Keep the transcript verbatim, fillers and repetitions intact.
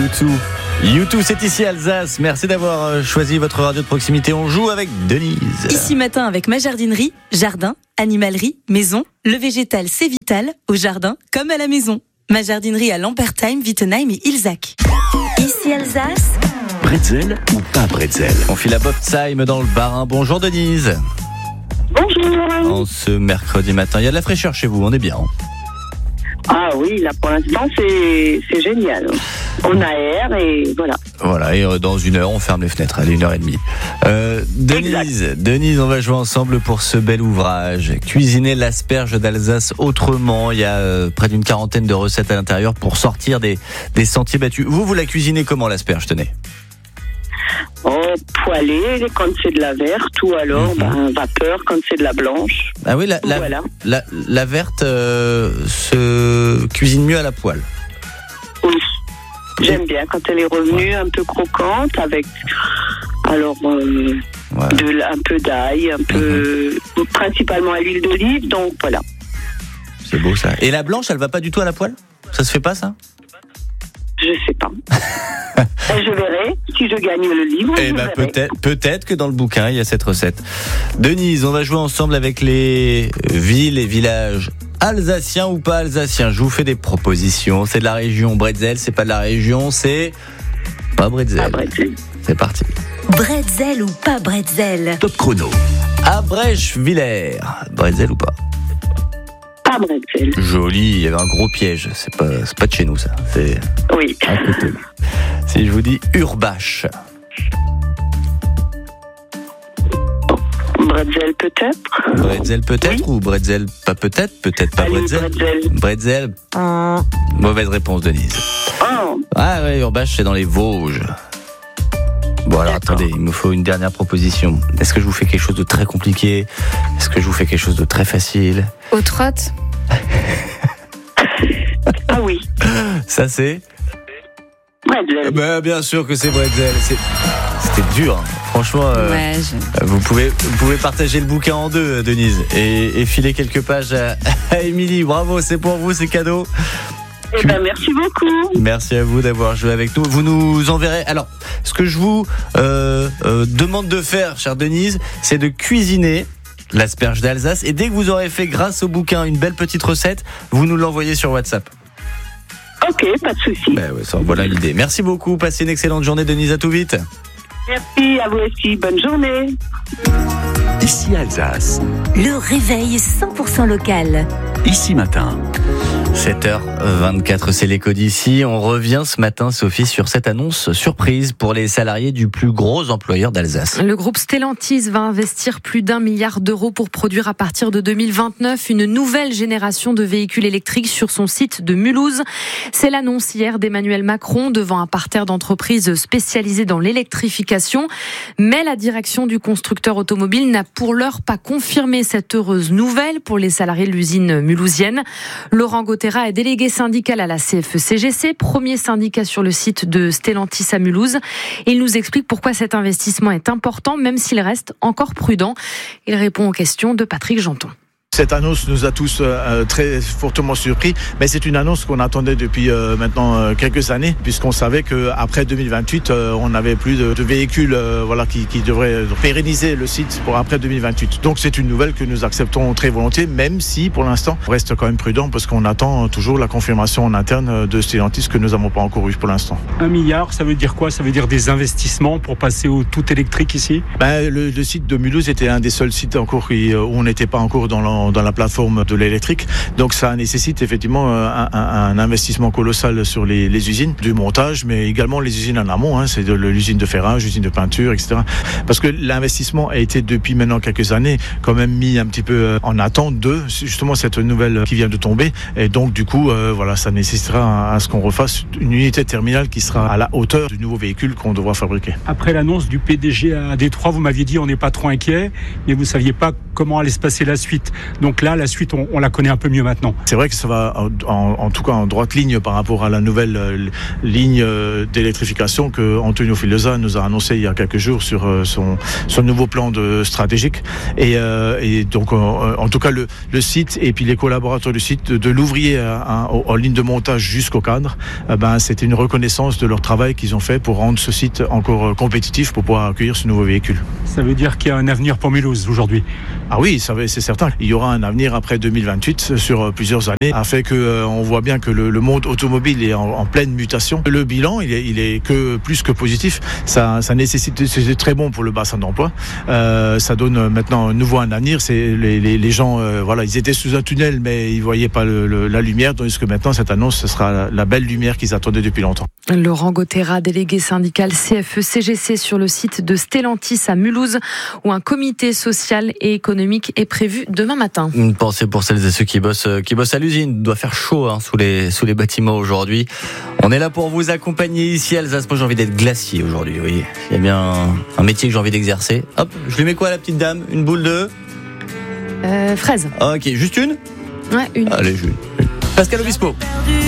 U deux. U deux, c'est ici Alsace. Merci d'avoir choisi votre radio de proximité. On joue avec Denise. Ici matin avec ma jardinerie, jardin, animalerie, maison. Le végétal, c'est vital, au jardin comme à la maison. Ma jardinerie à Lampertheim, Wittenheim et Ilzach. Ici Alsace. Bretzel ou pas bretzel? On file à Bopsheim dans le Bas-Rhin. Bonjour Denise. Bonjour. En ce mercredi matin, il y a de la fraîcheur chez vous, on est bien. Ah oui, là pour l'instant c'est, c'est génial. On aère et voilà. Voilà, et dans une heure on ferme les fenêtres, allez, une heure et demie. Euh, Denise, exact. Denise, on va jouer ensemble pour ce bel ouvrage. Cuisiner l'asperge d'Alsace autrement. Il y a euh, près d'une quarantaine de recettes à l'intérieur pour sortir des, des sentiers battus. Vous, vous la cuisinez comment l'asperge, tenez? Oh, poêlée quand c'est de la verte, ou alors mm-hmm. ben, vapeur quand c'est de la blanche. Ah oui, la, la, voilà. la, la verte euh, se cuisine mieux à la poêle. Oui, j'aime bien quand elle est revenue ouais. un peu croquante, avec alors euh, ouais. de, un peu d'ail, un peu mm-hmm. principalement à l'huile d'olive, donc voilà. C'est beau ça. Et la blanche, elle va pas du tout à la poêle? Ça se fait pas ça? Je sais pas. Je verrai si je gagne le livre. Eh ben peut-être, peut-être que dans le bouquin il y a cette recette. Denise, on va jouer ensemble avec les villes et villages alsaciens ou pas alsaciens. Je vous fais des propositions. C'est de la région Bretzel, c'est pas de la région, c'est pas Bretzel. Pas Bretzel. C'est parti. Bretzel ou pas Bretzel? Top chrono. Abrèche-Villers, Bretzel ou pas? Pas Bretzel. Joli, il y avait un gros piège. C'est pas, c'est pas de chez nous ça. C'est oui. À côté. Si je vous dis Urbach. Bretzel peut-être. Bretzel peut-être oui. Ou Bretzel pas peut-être, peut-être pas Allez, Bretzel. Bretzel. Bretzel. Oh. Mauvaise réponse Denise. Oh. Ah ouais, Urbach c'est dans les Vosges. Bon alors D'accord. Attendez, il me faut une dernière proposition. Est-ce que je vous fais quelque chose de très compliqué? Est-ce que je vous fais quelque chose de très facile? Autrotte. Ah oui. Ça c'est Bretzel. Ben, bien sûr que c'est Bretzel. C'est... C'était dur, hein. Franchement. Euh, ouais, je... vous pouvez, vous pouvez partager le bouquin en deux, Denise, et, et filer quelques pages à, à Émilie. Bravo, c'est pour vous, c'est cadeau. Eh ben, merci beaucoup. Merci à vous d'avoir joué avec nous. Vous nous enverrez. Alors, ce que je vous euh, euh, demande de faire, chère Denise, c'est de cuisiner l'asperge d'Alsace. Et dès que vous aurez fait, grâce au bouquin, une belle petite recette, vous nous l'envoyez sur WhatsApp. Ok, pas de souci. Ben ouais, ça, voilà l'idée. Merci beaucoup. Passez une excellente journée, Denise. À tout vite. Merci, à vous aussi. Bonne journée. Ici Alsace. Le réveil cent pour cent local. Ici matin. sept heures vingt-quatre, c'est l'écho d'ici. On revient ce matin, Sophie, sur cette annonce surprise pour les salariés du plus gros employeur d'Alsace. Le groupe Stellantis va investir plus d'un milliard d'euros pour produire à partir de deux mille vingt-neuf une nouvelle génération de véhicules électriques sur son site de Mulhouse. C'est l'annonce hier d'Emmanuel Macron devant un parterre d'entreprises spécialisées dans l'électrification. Mais la direction du constructeur automobile n'a pour l'heure pas confirmé cette heureuse nouvelle pour les salariés de l'usine mulhousienne. Laurent Gauthier est délégué syndical à la C F E C G C, premier syndicat sur le site de Stellantis à Mulhouse. Il nous explique pourquoi cet investissement est important, même s'il reste encore prudent. Il répond aux questions de Patrick Janton. Cette annonce nous a tous euh, très fortement surpris, mais c'est une annonce qu'on attendait depuis euh, maintenant euh, quelques années, puisqu'on savait qu'après deux mille vingt-huit, euh, on n'avait plus de, de véhicules euh, voilà, qui, qui devraient pérenniser le site pour après deux mille vingt-huit. Donc c'est une nouvelle que nous acceptons très volontiers, même si pour l'instant on reste quand même prudent, parce qu'on attend toujours la confirmation en interne de Stellantis que nous n'avons pas encore eu pour l'instant. Un milliard, ça veut dire quoi? Ça veut dire des investissements pour passer au tout électrique ici? ben, le, le site de Mulhouse était un des seuls sites encore qui, où on n'était pas encore dans le dans la plateforme de l'électrique. Donc ça nécessite effectivement un, un, un investissement colossal sur les, les usines, du montage, mais également les usines en amont, hein, c'est de l'usine de ferrage, l'usine de peinture, et cetera. Parce que l'investissement a été depuis maintenant quelques années quand même mis un petit peu en attente de justement cette nouvelle qui vient de tomber. Et donc du coup, euh, voilà, ça nécessitera à ce qu'on refasse une unité terminale qui sera à la hauteur du nouveau véhicule qu'on devra fabriquer. Après l'annonce du P D G à Détroit, vous m'aviez dit on n'est pas trop inquiet, mais vous ne saviez pas comment allait se passer la suite. Donc là, la suite, on, on la connaît un peu mieux maintenant. C'est vrai que ça va en, en tout cas en droite ligne par rapport à la nouvelle euh, ligne euh, d'électrification que Antonio Filosa nous a annoncé il y a quelques jours sur euh, son, son nouveau plan de stratégique. Et, euh, et donc, en, en tout cas, le, le site et puis les collaborateurs du site, de, de l'ouvrier à, à, en ligne de montage jusqu'au cadre, euh, ben, c'était une reconnaissance de leur travail qu'ils ont fait pour rendre ce site encore compétitif pour pouvoir accueillir ce nouveau véhicule. Ça veut dire qu'il y a un avenir pour Mulhouse aujourd'hui? Ah oui, ça, c'est certain. Il y aura un avenir après deux mille vingt-huit sur plusieurs années, a fait que euh, on voit bien que le, le monde automobile est en, en pleine mutation. Le bilan, il est, il est que plus que positif. Ça, ça nécessite, c'est très bon pour le bassin d'emploi. Euh, ça donne maintenant un nouveau un avenir. C'est les, les, les gens, euh, voilà, ils étaient sous un tunnel, mais ils voyaient pas le, le, la lumière. Tandis que maintenant, cette annonce, ce sera la, la belle lumière qu'ils attendaient depuis longtemps. Laurent Gautera, délégué syndical C F E C G C sur le site de Stellantis à Mulhouse, où un comité social et économique est prévu demain matin. Une pensée pour celles et ceux qui bossent, qui bossent à l'usine. Il doit faire chaud hein, sous les sous les bâtiments aujourd'hui. On est là pour vous accompagner ici à Alsace. Moi, j'ai envie d'être glacier aujourd'hui. Vous voyez, il y a bien un, un métier que j'ai envie d'exercer. Hop, je lui mets quoi à la petite dame? Une boule de euh, fraise. Ok, juste une. Ouais, une. Allez, une. Pascal Obispo.